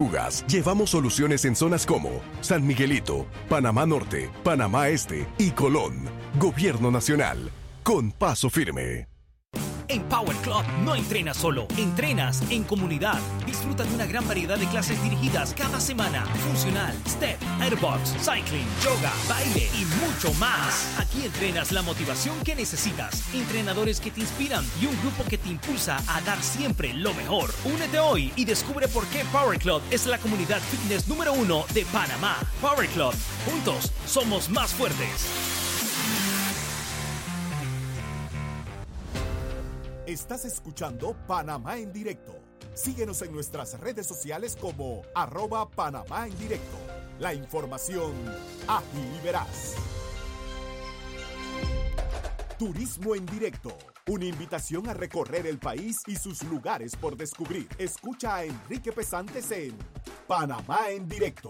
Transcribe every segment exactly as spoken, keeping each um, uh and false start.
Tortugas, llevamos soluciones en zonas como San Miguelito, Panamá Norte, Panamá Este y Colón. Gobierno Nacional, con paso firme. En Power Club no entrenas solo, entrenas en comunidad. Disfruta de una gran variedad de clases dirigidas cada semana. Funcional, step, airbox, cycling, yoga, baile y mucho más. Aquí entrenas la motivación que necesitas, entrenadores que te inspiran y un grupo que te impulsa a dar siempre lo mejor. Únete hoy y descubre por qué Power Club es la comunidad fitness número uno de Panamá. Power Club, juntos somos más fuertes. Estás escuchando Panamá en Directo. Síguenos en nuestras redes sociales como arroba Panamá en Directo. La información ágil y veraz. Turismo en Directo. Una invitación a recorrer el país y sus lugares por descubrir. Escucha a Enrique Pesantes en Panamá en Directo.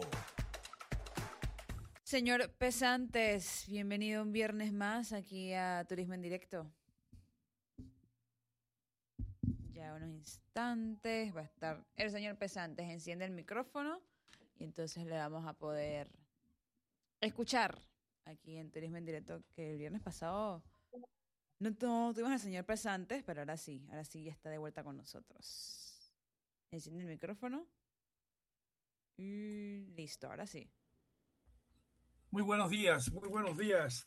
Señor Pesantes, bienvenido un viernes más aquí a Turismo en Directo. Ya unos instantes va a estar el señor Pesantes, enciende el micrófono y entonces le vamos a poder escuchar aquí en Turismo en Directo, que el viernes pasado no, no tuvimos al señor Pesantes, pero ahora sí, ahora sí ya está de vuelta con nosotros. Enciende el micrófono y listo, ahora sí. Muy buenos días, muy buenos días.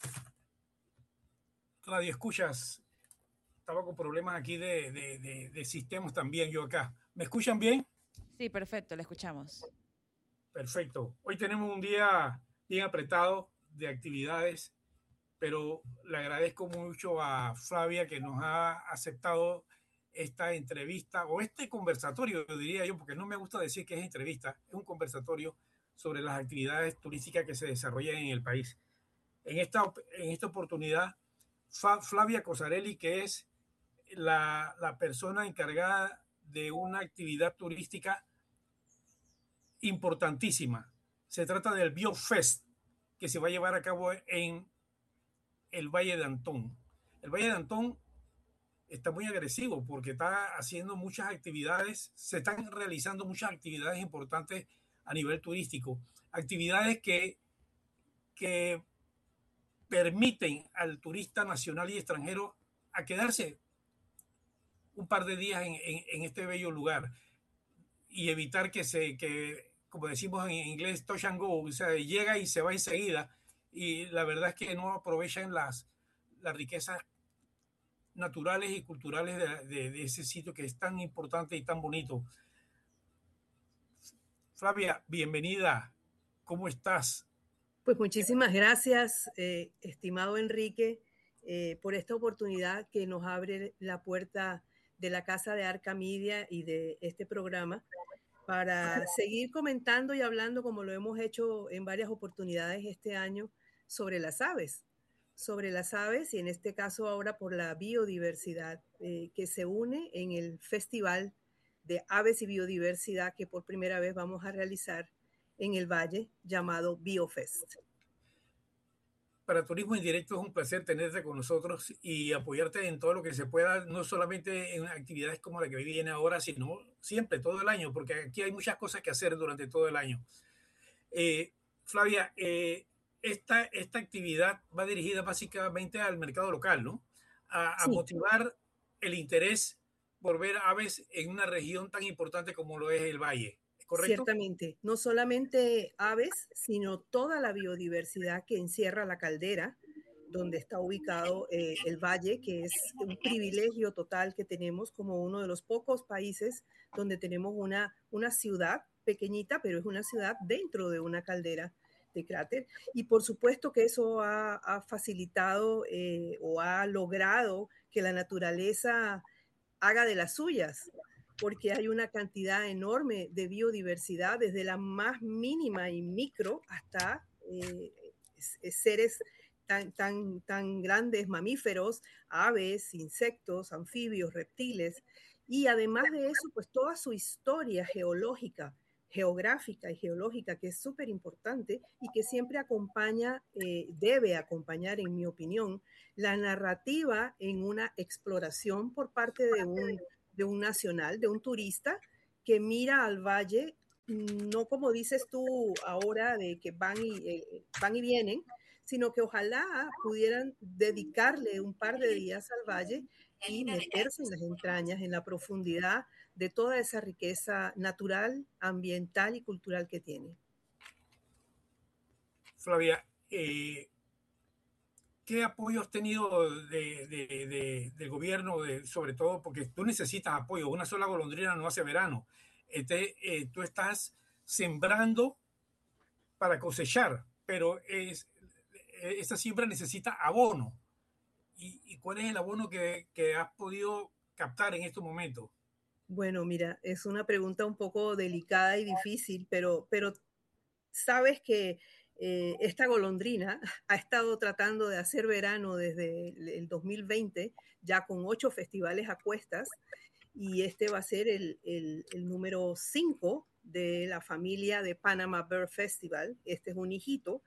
Radio escuchas. Estaba con problemas aquí de, de, de, de sistemas también yo acá. ¿Me escuchan bien? Sí, perfecto, le escuchamos. Perfecto. Hoy tenemos un día bien apretado de actividades, pero le agradezco mucho a Flavia que nos ha aceptado esta entrevista o este conversatorio, diría yo, porque no me gusta decir que es entrevista, es un conversatorio sobre las actividades turísticas que se desarrollan en el país. En esta, en esta oportunidad, Flavia Cosarelli, que es La, la persona encargada de una actividad turística importantísima. Se trata del BioFest, que se va a llevar a cabo en el Valle de Antón. El Valle de Antón está muy agresivo porque está haciendo muchas actividades, se están realizando muchas actividades importantes a nivel turístico, actividades que, que permiten al turista nacional y extranjero a quedarse un par de días en, en, en este bello lugar y evitar que se, que, como decimos en inglés, touch and go, o sea, llega y se va enseguida, y la verdad es que no aprovechan las, las riquezas naturales y culturales de, de, de ese sitio que es tan importante y tan bonito. Flavia, bienvenida. ¿Cómo estás? Pues muchísimas gracias, eh, estimado Enrique, eh, por esta oportunidad que nos abre la puerta de la Casa de Arca Media y de este programa para seguir comentando y hablando, como lo hemos hecho en varias oportunidades este año, sobre las aves, sobre las aves y en este caso ahora por la biodiversidad eh, que se une en el Festival de Aves y Biodiversidad que por primera vez vamos a realizar en el Valle, llamado BioFest. Para Turismo en Directo es un placer tenerte con nosotros y apoyarte en todo lo que se pueda, no solamente en actividades como la que viene ahora, sino siempre, todo el año, porque aquí hay muchas cosas que hacer durante todo el año. Eh, Flavia, eh, esta, esta actividad va dirigida básicamente al mercado local, ¿no? A, a sí. motivar el interés por ver aves en una región tan importante como lo es el Valle. ¿Correcto? Ciertamente, no solamente aves, sino toda la biodiversidad que encierra la caldera, donde está ubicado eh, el valle, que es un privilegio total que tenemos como uno de los pocos países donde tenemos una, una ciudad pequeñita, pero es una ciudad dentro de una caldera de cráter. Y por supuesto que eso ha, ha facilitado eh, o ha logrado que la naturaleza haga de las suyas, porque hay una cantidad enorme de biodiversidad, desde la más mínima y micro hasta eh, seres tan, tan, tan grandes, mamíferos, aves, insectos, anfibios, reptiles, y además de eso, pues toda su historia geológica, geográfica y geológica, que es súper importante y que siempre acompaña, eh, debe acompañar, en mi opinión, la narrativa en una exploración por parte de un de un nacional, de un turista que mira al valle no como dices tú ahora de que van y, eh, van y vienen, sino que ojalá pudieran dedicarle un par de días al valle y meterse en las entrañas, en la profundidad de toda esa riqueza natural, ambiental y cultural que tiene. Flavia, eh, ¿qué apoyo has tenido de, de, de, del gobierno, de, sobre todo porque tú necesitas apoyo? Una sola golondrina no hace verano. Este, eh, tú estás sembrando para cosechar, pero es, esta siembra necesita abono. ¿Y, y cuál es el abono que, que has podido captar en estos momentos? Bueno, mira, es una pregunta un poco delicada y difícil, pero, pero sabes que eh, esta golondrina ha estado tratando de hacer verano desde el, el dos mil veinte, ya con ocho festivales a cuestas, y este va a ser el, el, el número cinco de la familia de Panama Bird Festival. Este es un hijito.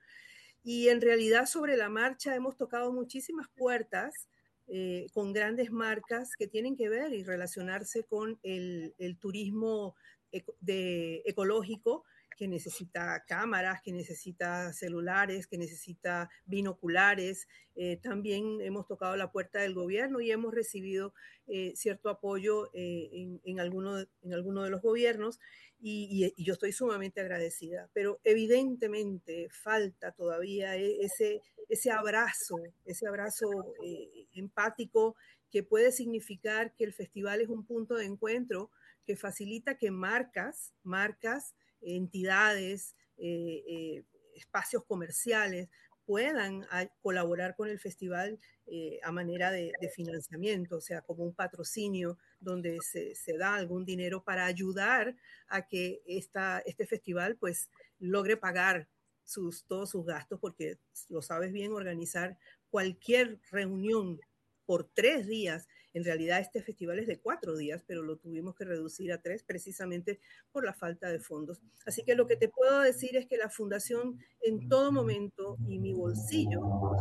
Y en realidad sobre la marcha hemos tocado muchísimas puertas eh, con grandes marcas que tienen que ver y relacionarse con el, el turismo eco, de, ecológico, que necesita cámaras, que necesita celulares, que necesita binoculares. Eh, también hemos tocado la puerta del gobierno y hemos recibido eh, cierto apoyo eh, en, en, alguno, en alguno de los gobiernos. Y, y, y yo estoy sumamente agradecida, pero evidentemente falta todavía ese, ese abrazo, ese abrazo eh, empático que puede significar que el festival es un punto de encuentro que facilita que marcas, marcas, entidades, eh, eh, espacios comerciales puedan a, colaborar con el festival eh, a manera de, de financiamiento, o sea, como un patrocinio donde se, se da algún dinero para ayudar a que esta, este festival pues logre pagar sus, todos sus gastos, porque lo sabes bien, organizar cualquier reunión por tres días. En realidad este festival es de cuatro días, pero lo tuvimos que reducir a tres precisamente por la falta de fondos. Así que lo que te puedo decir es que la fundación en todo momento y mi bolsillo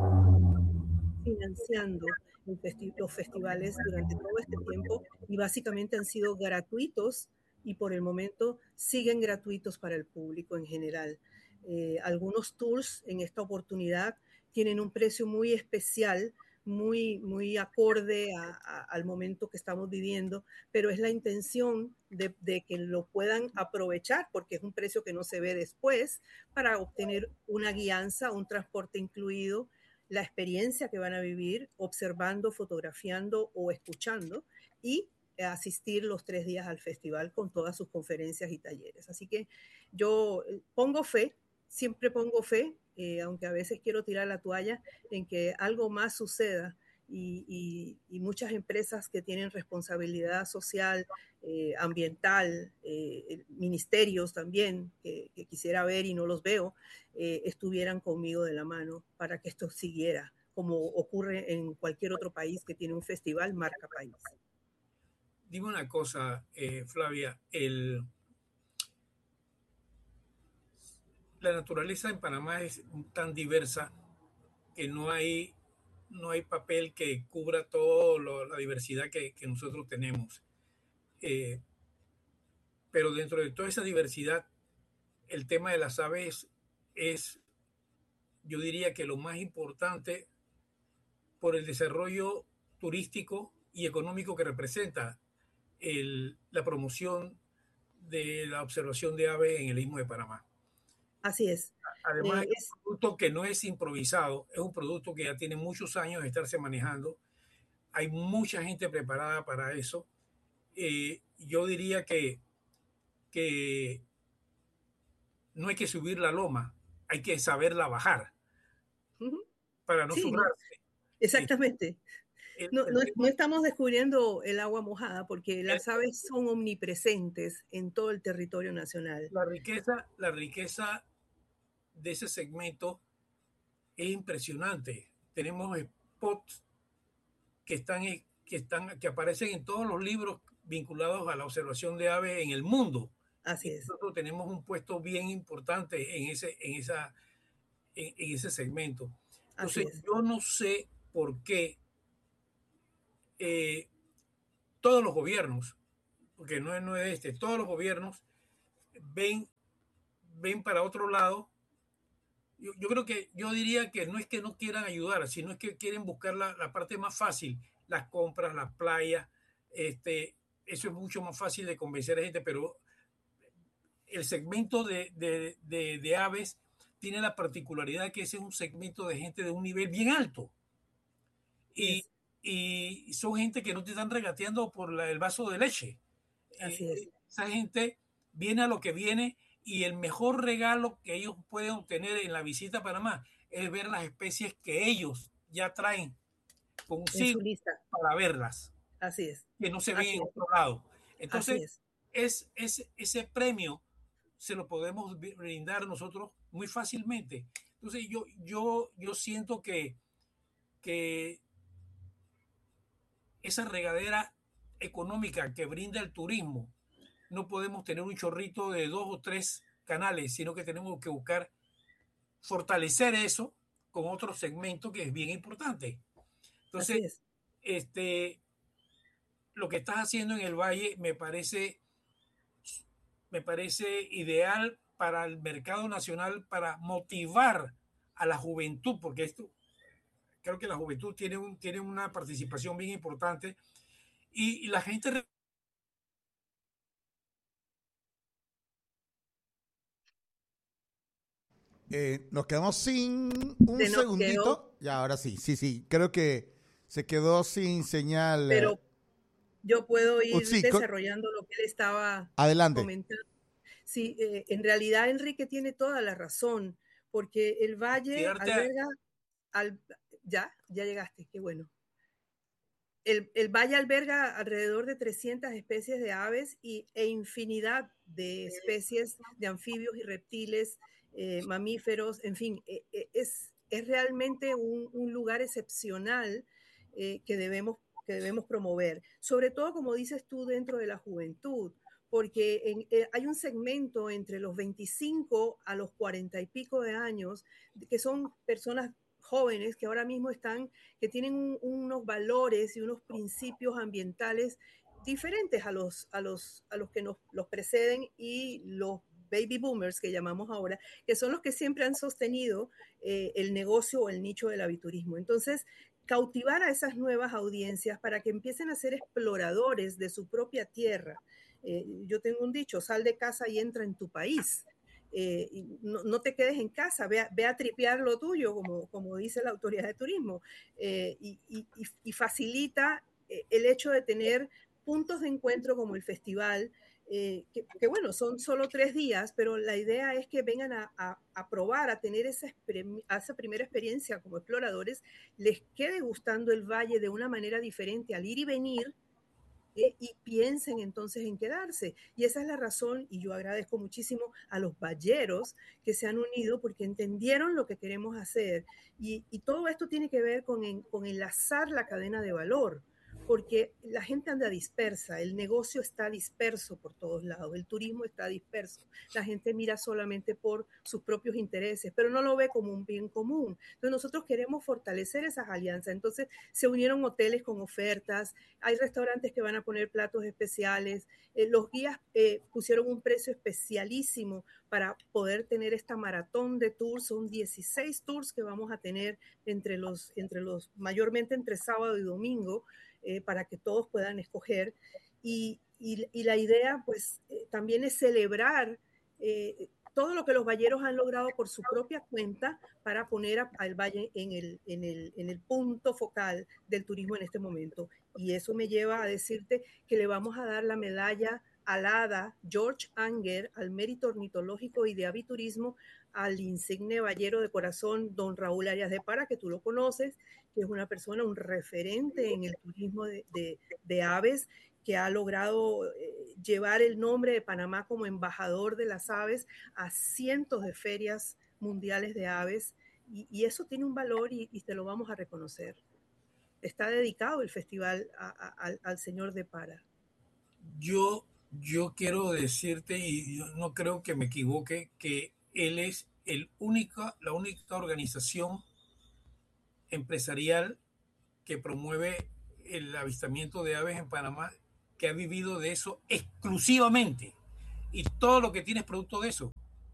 financiando el festi los festivales durante todo este tiempo y básicamente han sido gratuitos y por el momento siguen gratuitos para el público en general. Eh, algunos tours en esta oportunidad tienen un precio muy especial, muy, muy acorde a, a, al momento que estamos viviendo, pero es la intención de, de que lo puedan aprovechar porque es un precio que no se ve después para obtener una guianza, un transporte incluido, la experiencia que van a vivir observando, fotografiando o escuchando y asistir los tres días al festival con todas sus conferencias y talleres. Así que yo pongo fe, siempre pongo fe, eh, aunque a veces quiero tirar la toalla, en que algo más suceda y, y, y muchas empresas que tienen responsabilidad social, eh, ambiental, eh, ministerios también, que, que quisiera ver y no los veo, eh, estuvieran conmigo de la mano para que esto siguiera, como ocurre en cualquier otro país que tiene un festival marca país. Dime una cosa, eh, Flavia, el, la naturaleza en Panamá es tan diversa que no hay, no hay papel que cubra toda la diversidad que, que nosotros tenemos. Eh, pero dentro de toda esa diversidad, el tema de las aves es, yo diría que lo más importante por el desarrollo turístico y económico que representa el, la promoción de la observación de aves en el Istmo de Panamá. Así es. Además, eh, es un producto que no es improvisado, es un producto que ya tiene muchos años de estarse manejando. Hay mucha gente preparada para eso. Eh, yo diría que, que no hay que subir la loma, hay que saberla bajar Uh-huh. para no sí, zurrarse. Exactamente. El, no, el no, tema, no estamos descubriendo el agua mojada porque las el, aves son omnipresentes en todo el territorio nacional. La riqueza, la riqueza de ese segmento es impresionante. Tenemos spots que están, que están, que aparecen en todos los libros vinculados a la observación de aves en el mundo. Así y es. Nosotros tenemos un puesto bien importante en ese, en esa, en, en ese segmento. Entonces, Así es. yo no sé por qué eh, todos los gobiernos, porque no es, no es este, todos los gobiernos ven ven para otro lado. Yo, yo creo que yo diría que no es que no quieran ayudar, sino es que quieren buscar la, la parte más fácil, las compras, las playas. Este, eso es mucho más fácil de convencer a gente, pero el segmento de, de, de, de aves tiene la particularidad que ese es un segmento de gente de un nivel bien alto. Y, y son gente que no te están regateando por la, el vaso de leche. Así Eh, es. esa gente viene a lo que viene, y el mejor regalo que ellos pueden obtener en la visita a Panamá es ver las especies que ellos ya traen En su consigo lista. para verlas, Así es. que no se Así ven en es. otro lado. Así Entonces, es. es, es, ese premio se lo podemos brindar nosotros muy fácilmente. Entonces, yo, yo, yo siento que, que esa regadera económica que brinda el turismo, no podemos tener un chorrito de dos o tres canales, sino que tenemos que buscar fortalecer eso con otro segmento que es bien importante. Entonces, Así es. este, lo que estás haciendo en el Valle me parece, me parece ideal para el mercado nacional, para motivar a la juventud, porque esto, creo que la juventud tiene, un, tiene una participación bien importante, y, y la gente... Eh, nos quedamos sin un Se nos segundito. quedó, Y ahora sí, sí, sí. Creo que se quedó sin señal. eh, pero yo puedo ir Utsi, co- desarrollando lo que él estaba adelante. comentando. Sí, eh, en realidad Enrique tiene toda la razón, porque el valle Tirarte a- alberga, al, ya, ya llegaste, qué bueno. El, el valle alberga alrededor de trescientas especies de aves y, e infinidad de especies de anfibios y reptiles, eh, mamíferos, en fin, eh, eh, es, es realmente un, un lugar excepcional eh, que, debemos, que debemos promover. Sobre todo, como dices tú, dentro de la juventud, porque en, eh, hay un segmento entre los veinticinco a los cuarenta y pico de años que son personas jóvenes que ahora mismo están, que tienen un, unos valores y unos principios ambientales diferentes a los, a los, a los que nos los preceden, y los baby boomers que llamamos ahora, que son los que siempre han sostenido eh, el negocio o el nicho del aviturismo. Entonces, cautivar a esas nuevas audiencias para que empiecen a ser exploradores de su propia tierra. Eh, yo tengo un dicho: sal de casa y entra en tu país. Eh, no, no, te quedes en casa, ve a, ve a tripear lo tuyo, como, como dice la autoridad de turismo, eh, y, y, y, facilita eh, el hecho de tener puntos de encuentro como el festival, eh, que, que bueno, son solo tres días, pero la idea es que vengan a, a, a probar, a tener esa, a esa primera experiencia como exploradores, les quede gustando el valle de una manera diferente al ir y venir, Eh, y piensen entonces en quedarse. Y esa es la razón, y yo agradezco muchísimo a los valleros que se han unido porque entendieron lo que queremos hacer. Y, y todo esto tiene que ver con, en, con enlazar la cadena de valor, porque la gente anda dispersa, el negocio está disperso por todos lados, el turismo está disperso, la gente mira solamente por sus propios intereses, pero no lo ve como un bien común. Entonces nosotros queremos fortalecer esas alianzas. Entonces se unieron hoteles con ofertas, hay restaurantes que van a poner platos especiales, eh, los guías eh, pusieron un precio especialísimo para poder tener esta maratón de tours. Son dieciséis tours que vamos a tener entre los, entre los mayormente entre sábado y domingo, Eh, para que todos puedan escoger. Y, y, y la idea, pues, eh, también es celebrar eh, todo lo que los valleros han logrado por su propia cuenta para poner a, al valle en el, en, el, en el punto focal del turismo en este momento. Y eso me lleva a decirte que le vamos a dar la medalla alada George Anger al mérito ornitológico y de aviturismo al insigne vallero de corazón, don Raúl Arias de Para, que tú lo conoces, que es una persona, un referente en el turismo de, de, de aves, que ha logrado eh, llevar el nombre de Panamá como embajador de las aves a cientos de ferias mundiales de aves, y, y eso tiene un valor, y, y te lo vamos a reconocer. Está dedicado el festival a, a, al, al señor de Para. Yo, yo quiero decirte, y yo no creo que me equivoque, que él es el único, la única organización empresarial que promueve el avistamiento de aves en Panamá, que ha vivido de eso exclusivamente, y todo lo que tiene es producto de eso.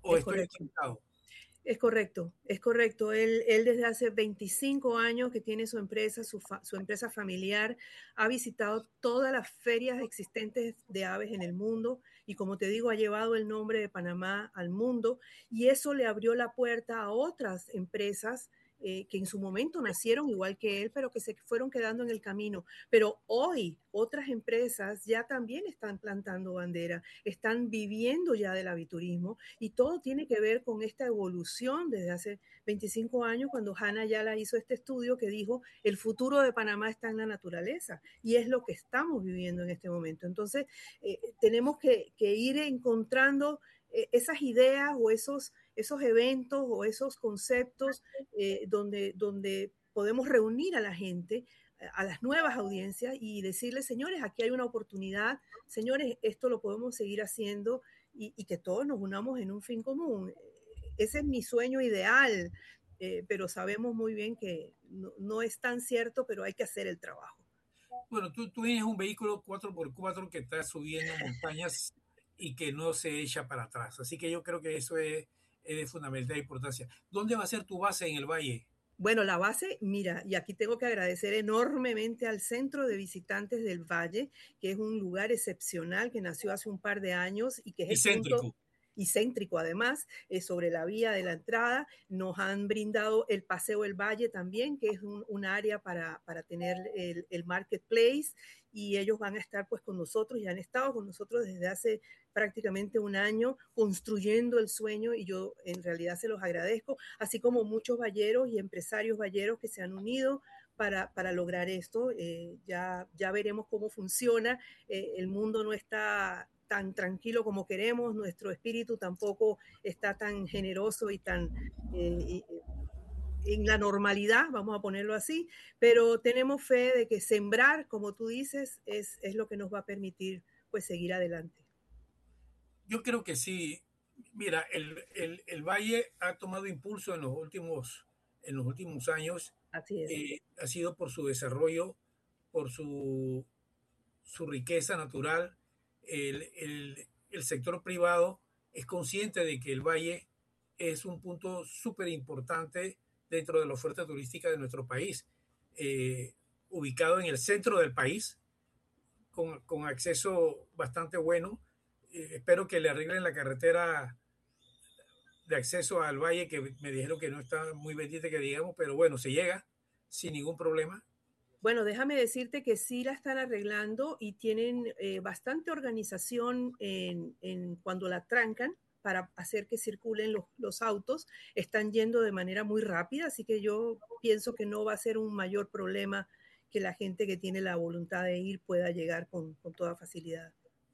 ¿O Es estoy correcto. equivocado? Es correcto, es correcto. Él, él desde hace veinticinco años que tiene su empresa, su, fa- su empresa familiar, ha visitado todas las ferias existentes de aves en el mundo y como te digo, ha llevado el nombre de Panamá al mundo y eso le abrió la puerta a otras empresas eh, que en su momento nacieron igual que él, pero que se fueron quedando en el camino. Pero hoy otras empresas ya también están plantando bandera, están viviendo ya del aviturismo y todo tiene que ver con esta evolución desde hace veinticinco años, cuando Hannah Ayala hizo este estudio que dijo, el futuro de Panamá está en la naturaleza, y es lo que estamos viviendo en este momento. Entonces, eh, tenemos que, que ir encontrando eh, esas ideas o esos, esos eventos o esos conceptos eh, donde, donde podemos reunir a la gente, a las nuevas audiencias y decirles, señores, aquí hay una oportunidad, señores, esto lo podemos seguir haciendo y, y que todos nos unamos en un fin común. Ese es mi sueño ideal, eh, pero sabemos muy bien que no, no es tan cierto, pero hay que hacer el trabajo. Bueno, tú, tú tienes un vehículo cuatro por cuatro que está subiendo montañas y que no se echa para atrás. Así que yo creo que eso es, es de fundamental importancia. ¿Dónde va a ser tu base en el valle? Bueno, la base, mira, y aquí tengo que agradecer enormemente al Centro de Visitantes del Valle, que es un lugar excepcional que nació hace un par de años y que es Y el punto céntrico. y céntrico además, eh, sobre la vía de la entrada. Nos han brindado el Paseo del Valle también, que es un, un área para, para tener el, el marketplace y ellos van a estar pues con nosotros y han estado con nosotros desde hace prácticamente un año construyendo el sueño y yo en realidad se los agradezco, así como muchos valleros y empresarios valleros que se han unido para, para lograr esto. Eh, ya, ya veremos cómo funciona. Eh, el mundo no está tan tranquilo como queremos, nuestro espíritu tampoco está tan generoso y tan eh, en la normalidad, vamos a ponerlo así, pero tenemos fe de que sembrar, como tú dices, es, es lo que nos va a permitir pues seguir adelante. Yo creo que sí. Mira, el, el, el valle ha tomado impulso en los últimos, en los últimos años. Así es. Eh, ha sido por su desarrollo, por su, su riqueza natural. El, el, el sector privado es consciente de que el valle es un punto súper importante dentro de la oferta turística de nuestro país, eh, ubicado en el centro del país, con, con acceso bastante bueno. Eh, espero que le arreglen la carretera de acceso al valle, que me dijeron que no está muy bendita, que digamos, pero bueno, se llega sin ningún problema. Bueno, déjame decirte que sí la están arreglando y tienen eh, bastante organización en, en cuando la trancan para hacer que circulen los, los autos. Están yendo de manera muy rápida, así que yo pienso que no va a ser un mayor problema que la gente que tiene la voluntad de ir pueda llegar con, con toda facilidad.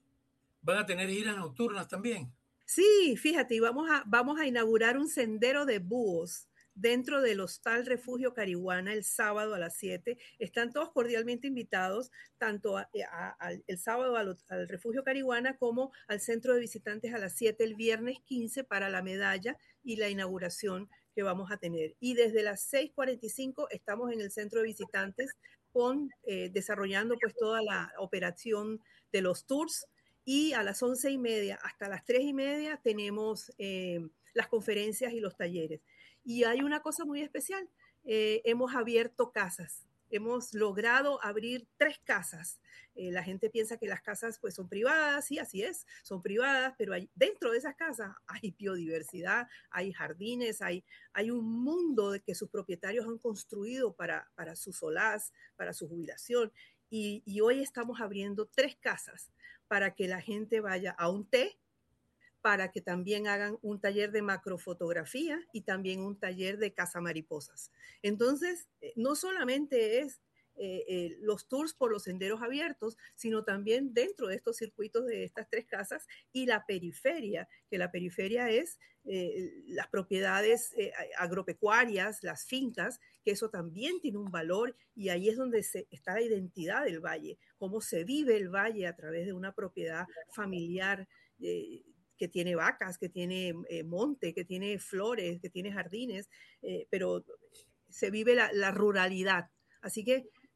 ¿Van a tener giras nocturnas también? Sí, fíjate, y vamos a, vamos a inaugurar un sendero de búhos dentro del Hostal Refugio Carihuana el sábado a las siete. Están todos cordialmente invitados, tanto a, a, a, el sábado al, al Refugio Carihuana como al Centro de Visitantes a las siete el viernes quince para la medalla y la inauguración que vamos a tener. Y desde las seis cuarenta y cinco estamos en el Centro de Visitantes con, eh, desarrollando pues toda la operación de los tours. Y a las once y media hasta las tres y media tenemos eh, las conferencias y los talleres. Y hay una cosa muy especial, eh, hemos abierto casas, hemos logrado abrir tres casas. Eh, la gente piensa que las casas pues son privadas, sí, así es, son privadas, pero hay, dentro de esas casas hay biodiversidad, hay jardines, hay, hay un mundo de que sus propietarios han construido para, para su solaz, para su jubilación. Y, y hoy estamos abriendo tres casas para que la gente vaya a un té, para que también hagan un taller de macrofotografía y también un taller de cazamariposas. Entonces, no solamente es eh, eh, los tours por los senderos abiertos, sino también dentro de estos circuitos de estas tres casas y la periferia, que la periferia es eh, las propiedades eh, agropecuarias, las fincas, que eso también tiene un valor y ahí es donde se, está la identidad del valle, cómo se vive el valle a través de una propiedad familiar eh, que tiene vacas, que tiene eh, monte, que tiene flores, que tiene jardines, eh, pero se vive la, la ruralidad. Así que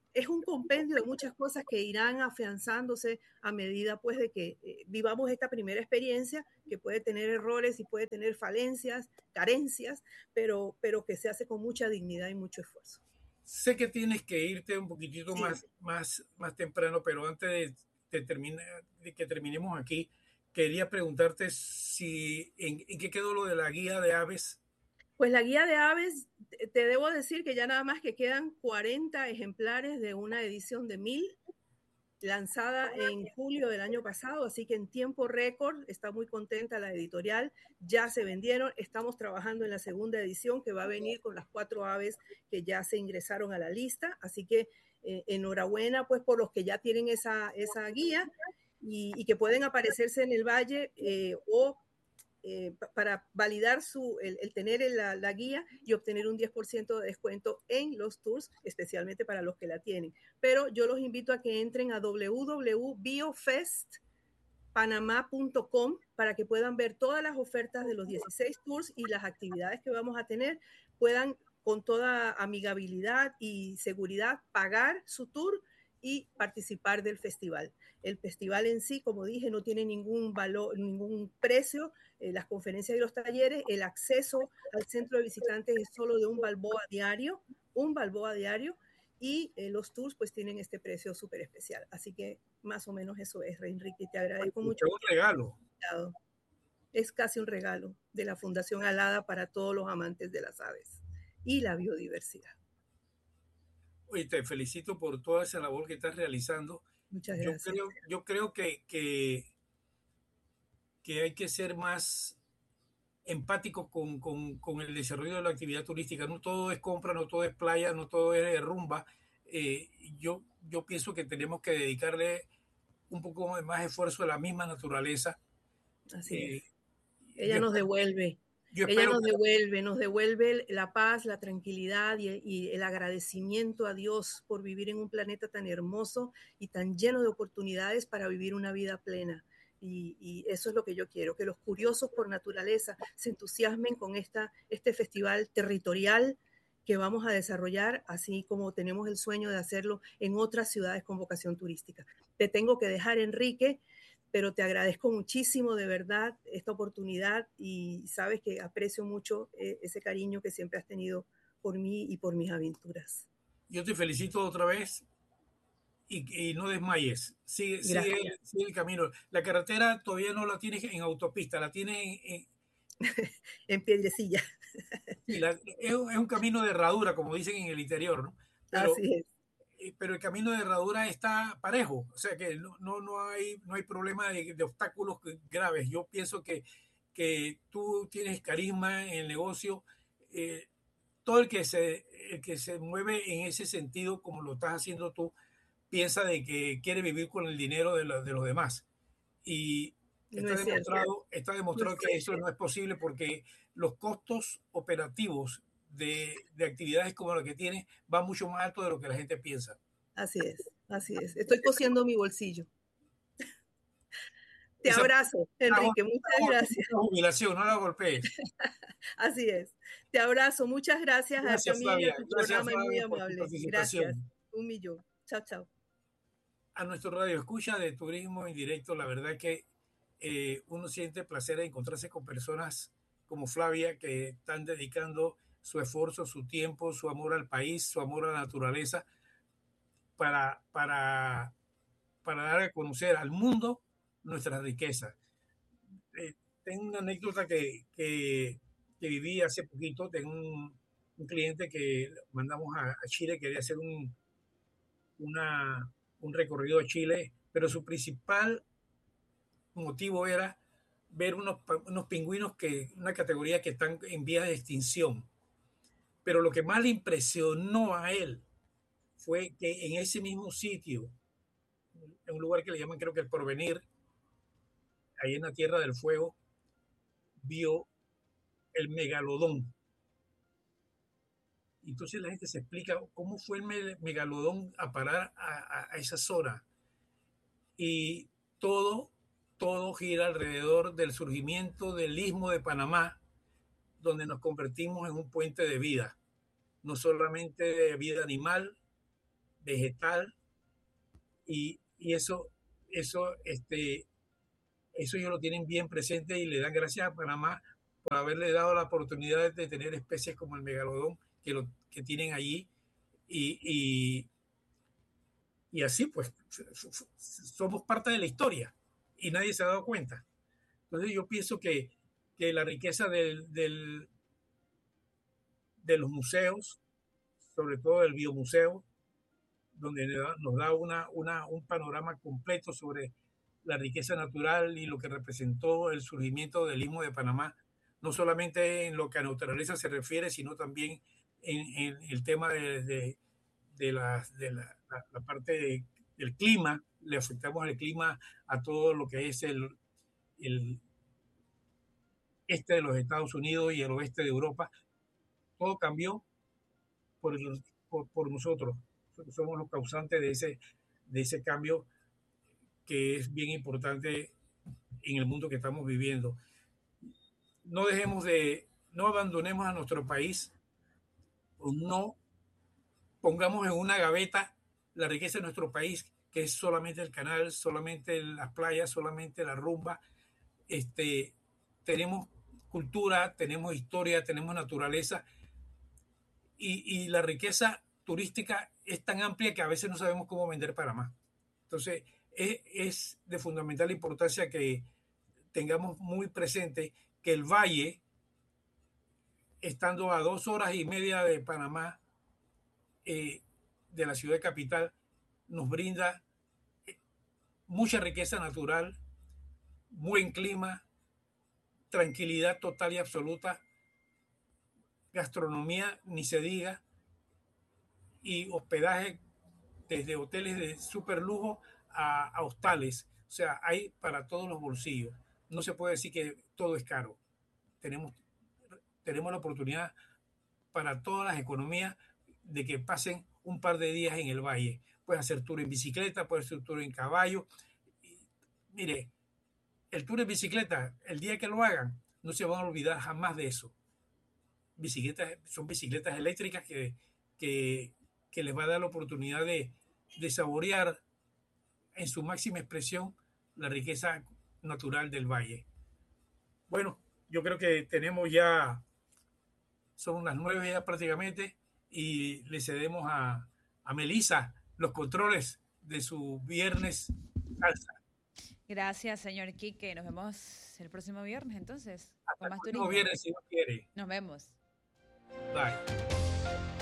es un compendio de muchas cosas que irán afianzándose a medida pues de que eh, vivamos esta primera experiencia, que puede tener errores y puede tener falencias, carencias, pero, pero que se hace con mucha dignidad y mucho esfuerzo. Sé que tienes que irte un poquitito Sí. más, más, más temprano, pero antes de, de, terminar, de que terminemos aquí, quería preguntarte si en, en qué quedó lo de la guía de aves. Pues la guía de aves, te debo decir que ya nada más que quedan cuarenta ejemplares de una edición de mil, lanzada en julio del año pasado, así que en tiempo récord, está muy contenta la editorial, ya se vendieron, estamos trabajando en la segunda edición que va a venir con las cuatro aves que ya se ingresaron a la lista, así que eh, enhorabuena pues por los que ya tienen esa, esa guía y, y que pueden aparecerse en el valle eh, o Eh, para validar su, el, el tener la, la guía y obtener un diez por ciento de descuento en los tours, especialmente para los que la tienen. Pero yo los invito a que entren a w w w punto biofest panamá punto com para que puedan ver todas las ofertas de los dieciséis tours y las actividades que vamos a tener, puedan con toda amigabilidad y seguridad pagar su tour y participar del festival. El festival en sí, como dije, no tiene ningún valor, ningún precio. Eh, las conferencias y los talleres, el acceso al centro de visitantes es solo de un balboa diario, un balboa diario, y eh, los tours pues tienen este precio súper especial. Así que más o menos eso es, Rey Enrique. Te agradezco mucho. Es un regalo. Es casi un regalo de la Fundación Alada para todos los amantes de las aves y la biodiversidad. Oye, te felicito por toda esa labor que estás realizando. Muchas gracias. Yo creo, yo creo que, que, que hay que ser más empáticos con, con, con el desarrollo de la actividad turística. No todo es compra, no todo es playa, no todo es rumba. Eh, yo, yo pienso que tenemos que dedicarle un poco más esfuerzo a la misma naturaleza. Así eh, es. Ella nos devuelve. Yo Ella espero nos que... devuelve, nos devuelve la paz, la tranquilidad y, y el agradecimiento a Dios por vivir en un planeta tan hermoso y tan lleno de oportunidades para vivir una vida plena. Y, y eso es lo que yo quiero, que los curiosos por naturaleza se entusiasmen con esta, este festival territorial que vamos a desarrollar, así como tenemos el sueño de hacerlo en otras ciudades con vocación turística. Te tengo que dejar, Enrique, pero te agradezco muchísimo de verdad esta oportunidad y sabes que aprecio mucho eh, ese cariño que siempre has tenido por mí y por mis aventuras. Yo te felicito otra vez y, y no desmayes. Sigue, sigue, sigue el camino. La carretera todavía no la tienes en autopista, la tienes en... en, en piedrecilla. Sí, la, es, es un camino de herradura, como dicen en el interior, ¿no? Pero, así es. Pero el camino de herradura está parejo, o sea que no, no, no, hay, no hay problema de, de obstáculos graves. Yo pienso que, que tú tienes carisma en el negocio. Eh, todo el que, se, el que se mueve en ese sentido, como lo estás haciendo tú, piensa de que quiere vivir con el dinero de, lo, de los demás. Y está no demostrado, está demostrado no que eso no es posible porque los costos operativos De, de actividades como la que tienes va mucho más alto de lo que la gente piensa. Así es, así es. Estoy cosiendo mi bolsillo. Te Esa, abrazo, Enrique, no, muchas no, gracias. No, jubilación, no la golpees. Así es. Te abrazo, muchas gracias, gracias a ti Flavia, a tu gracias, programa Flavia, muy amable. Gracias, un millón. Chao, chao. A nuestro radio escucha de Turismo en Directo, la verdad es que eh, uno siente placer de encontrarse con personas como Flavia que están dedicando su esfuerzo, su tiempo, su amor al país, su amor a la naturaleza, para, para, para dar a conocer al mundo nuestra riqueza. Eh, tengo una anécdota que, que, que viví hace poquito. Tengo un, un cliente que mandamos a, a Chile, quería hacer un, una, un recorrido a Chile, pero su principal motivo era ver unos, unos pingüinos, que una categoría que están en vías de extinción. Pero lo que más le impresionó a él fue que en ese mismo sitio, en un lugar que le llaman creo que el Porvenir, ahí en la Tierra del Fuego, vio el megalodón. Entonces la gente se explica cómo fue el megalodón a parar a, a, a esa zona. Y todo, todo gira alrededor del surgimiento del Istmo de Panamá, donde nos convertimos en un puente de vida, no solamente de vida animal, vegetal, y, y eso, eso, este, eso ellos lo tienen bien presente y le dan gracias a Panamá por haberle dado la oportunidad de tener especies como el megalodón que, lo, que tienen allí, y, y, y así pues somos parte de la historia y nadie se ha dado cuenta. Entonces yo pienso que, que la riqueza del, del, de los museos, sobre todo el biomuseo, donde nos da una, una, un panorama completo sobre la riqueza natural y lo que representó el surgimiento del Istmo de Panamá, no solamente en lo que a naturaleza se refiere, sino también en, en el tema de, de, de, la, de la, la, la parte de, del clima. Le afectamos el clima a todo lo que es el, el este de los Estados Unidos y el oeste de Europa. Todo cambió por, el, por, por nosotros. Somos los causantes de ese, de ese cambio que es bien importante en el mundo que estamos viviendo. No dejemos de, no abandonemos a nuestro país, no pongamos en una gaveta la riqueza de nuestro país, que es solamente el canal, solamente las playas, solamente la rumba. Este, tenemos cultura, tenemos historia, tenemos naturaleza, y, y la riqueza turística es tan amplia que a veces no sabemos cómo vender Panamá. Entonces, es, es de fundamental importancia que tengamos muy presente que el valle, estando a dos horas y media de Panamá, eh, de la ciudad capital, nos brinda mucha riqueza natural, buen clima, tranquilidad total y absoluta, gastronomía ni se diga, y hospedaje desde hoteles de super lujo a, a hostales. O sea, hay para todos los bolsillos. No se puede decir que todo es caro. Tenemos, tenemos la oportunidad para todas las economías de que pasen un par de días en el valle. Puedes hacer tour en bicicleta, puedes hacer tour en caballo. Y, mire, el tour en bicicleta, el día que lo hagan, no se van a olvidar jamás de eso. Bicicletas, son bicicletas eléctricas que, que, que les va a dar la oportunidad de, de saborear en su máxima expresión la riqueza natural del valle. Bueno, yo creo que tenemos ya, son las nueve ya prácticamente, y le cedemos a, a Melissa los controles de su viernes salsa. Gracias, señor Quique. Nos vemos el próximo viernes, entonces. Hasta Con más el próximo turismo. viernes, si Dios quiere. Nos vemos. Bye.